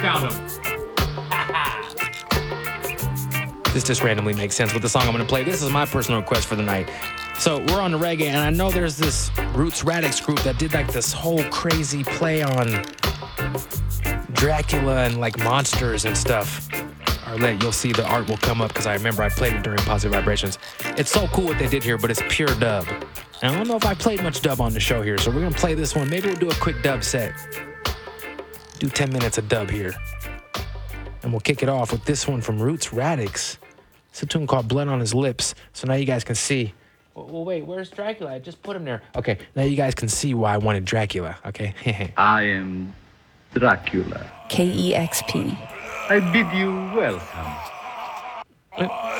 found him. This just randomly makes sense with the song I'm going to play. This is my personal request for the night. So we're on the reggae, and I know there's this Roots Radix group that did like this whole crazy play on Dracula and like monsters and stuff. Arlette, you'll see the art will come up because I remember I played it during Positive Vibrations. It's so cool what they did here, but it's pure dub. And I don't know if I played much dub on the show here, so we're going to play this one. Maybe we'll do a quick dub set. Do 10 minutes of dub here. And we'll kick it off with this one from Roots Radix. It's a tune called Blood on His Lips. So now you guys can see. Well, wait, where's Dracula? I just put him there. Okay, now you guys can see why I wanted Dracula, okay? I am Dracula. KEXP. I bid you welcome.